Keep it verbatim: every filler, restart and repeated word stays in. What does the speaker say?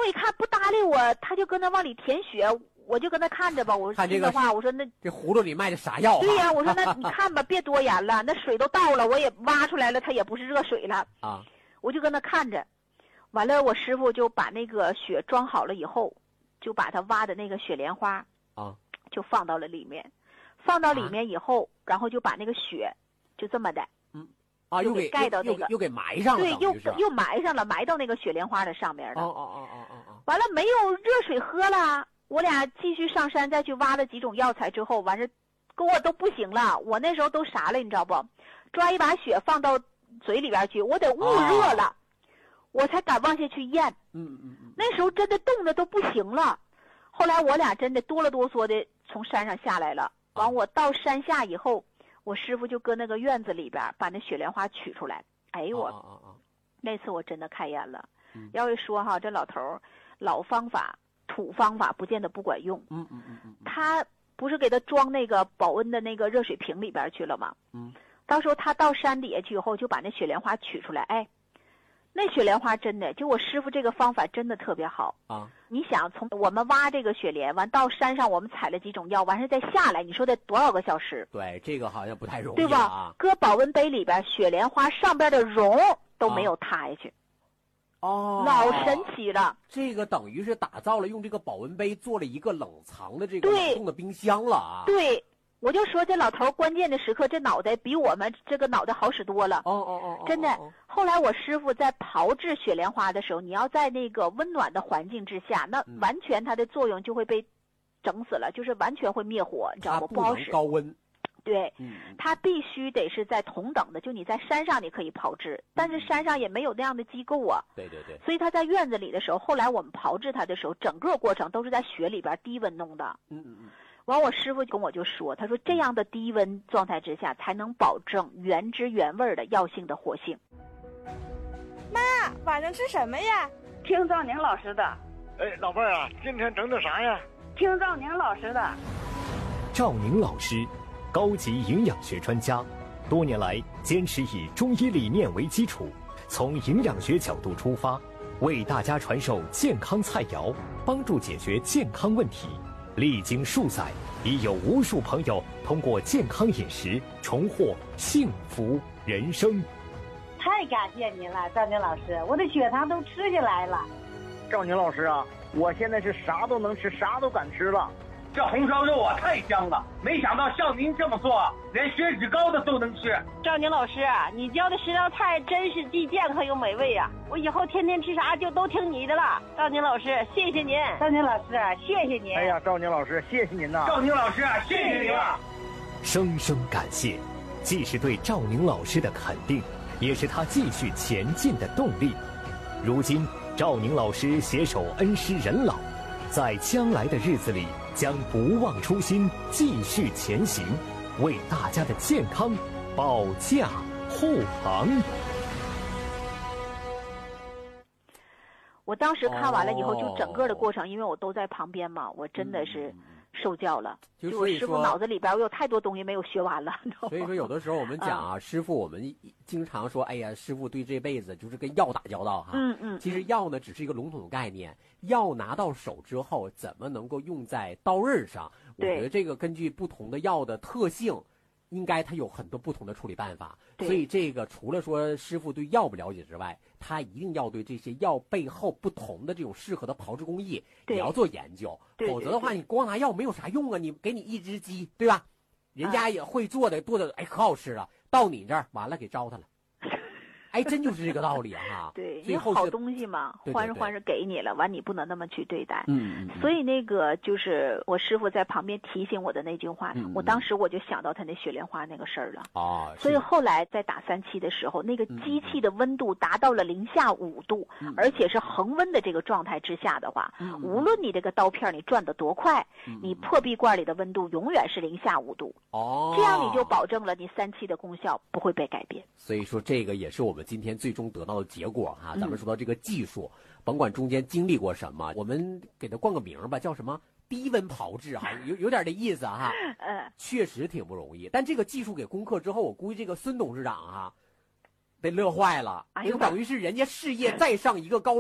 我一看不搭理我，他就跟那往里填血，我就跟他看着吧。我看这个话，我说那这葫芦里卖的啥药、啊？ 对呀、啊，我说那你看吧，别多言了，那水都倒了，我也挖出来了，它也不是热水了啊。 我就跟他看着，完了我师傅就把那个血装好了以后，就把他挖的那个雪莲花啊， 就放到了里面，放到里面以后，啊、然后就把那个血就这么的。 啊，又给盖到那个， 又给埋上了， 对，又又埋上了，埋到那个雪莲花的上面了。 哦哦哦哦哦哦。 完了，没有热水喝了，我俩继续上山，再去挖了几种药材之后，完事给我都不行了。我那时候都啥了，你知道不？抓一把血放到嘴里边去，我得捂热了，哦、我才敢往下去咽。 嗯嗯嗯。 那时候真的冻得都不行了。后来我俩真的哆了哆嗦的从山上下来了。完，我到山下以后。我师傅就搁那个院子里边把那雪莲花取出来，哎我， 哦哦哦、 那次我真的开眼了。 嗯、 要一说哈，这老头儿老方法、土方法不见得不管用。 嗯嗯嗯嗯。 他不是给他装那个保温的那个热水瓶里边去了吗？ 嗯。 到时候他到山底下去以后，就把那雪莲花取出来，哎，那雪莲花真的，就我师傅这个方法真的特别好啊！ 你想，从我们挖这个雪莲，完到山上我们采了几种药，完事再下来，你说得多少个小时？ 对，这个好像不太容易、啊， 对吧？搁保温杯里边，雪莲花上边的绒都没有塌下去。 啊、哦， 老神奇了！ 这个等于是打造了用这个保温杯做了一个冷藏的这个冷冻的冰箱了啊！ 对。我就说这老头关键的时刻，这脑袋比我们这个脑袋好使多了。 哦哦哦， 真的。后来我师傅在炮制雪莲花的时候，你要在那个温暖的环境之下，那完全它的作用就会被整死了，嗯、就是完全会灭火，你知道吗？ 不好使。 高温。 对， 嗯， 它必须得是在同等的，就你在山上你可以炮制，但是山上也没有那样的机构啊。 对对对。 所以他在院子里的时候，后来我们炮制它的时候，整个过程都是在雪里边低温弄的。 嗯嗯嗯。 完，我师傅跟我就说，他说这样的低温状态之下，才能保证原汁原味的药性的活性。 妈，晚上吃什么呀？ 听赵宁老师的。 哎，老伴儿啊，今天整的啥呀？ 听赵宁老师的。 赵宁老师，高级营养学专家，多年来坚持以中医理念为基础，从营养学角度出发，为大家传授健康菜肴，帮助解决健康问题。历经数载，已有无数朋友通过健康饮食重获幸福人生。 太感谢您了，赵宁老师，我的血糖都吃下来了。 赵宁老师啊，我现在是啥都能吃，啥都敢吃了。 这红烧肉啊太香了，没想到像您这么做，连血脂高的都能吃。 赵宁老师，你教的十道菜真是既健康又美味呀、啊！我以后天天吃啥就都听你的了。赵宁老师，谢谢您。赵宁老师，谢谢您。 哎呀，赵宁老师，谢谢您呐！ 赵宁老师，谢谢您了。 生生感谢，既是对赵宁老师的肯定，也是他继续前进的动力。如今，赵宁老师携手恩师人老，在将来的日子里将不忘初心，继续前行，为大家的健康保驾护航。 我当时看完了以后， 哦、 就整个的过程，因为我都在旁边嘛，我真的是受教了。 就我师傅脑子里边我有太多东西没有学完了。 所以说，有的时候我们讲啊，嗯、师傅，我们经常说，哎呀，师傅对这辈子就是跟药打交道哈。 嗯嗯。 其实药呢，只是一个笼统的概念，药拿到手之后，怎么能够用在刀刃上？我觉得这个根据不同的药的特性。应该它有很多不同的处理办法，所以这个除了说师傅对药不了解之外，他一定要对这些药背后不同的这种适合的炮制工艺也要做研究，否则的话你光拿药没有啥用啊！你给你一只鸡，对吧？人家也会做的，做的哎可好吃了，到你这儿完了给糟蹋了。哎，真就是这个道理啊！ 对，因为好东西嘛，欢是欢是给你了，完你不能那么去对待。 嗯嗯。 所以那个就是我师傅在旁边提醒我的那句话， 嗯、 我当时我就想到他那雪莲花那个事儿了。 哦。 所以后来在打三七的时候，那个机器的温度达到了零下五度， 嗯、 而且是恒温的这个状态之下的话， 嗯、 无论你这个刀片你转得多快， 嗯、 你破壁罐里的温度永远是零下五度。 哦。 这样你就保证了你三七的功效不会被改变。 所以说，这个也是我们今天最终得到的结果哈。咱们说到这个技术， 嗯、 甭管中间经历过什么，我们给它冠个名吧，叫什么低温炮制哈，有有点这意思哈。 嗯， 确实挺不容易。但这个技术给攻克之后，我估计这个孙董事长哈，得乐坏了，就等于是人家事业再上一个高。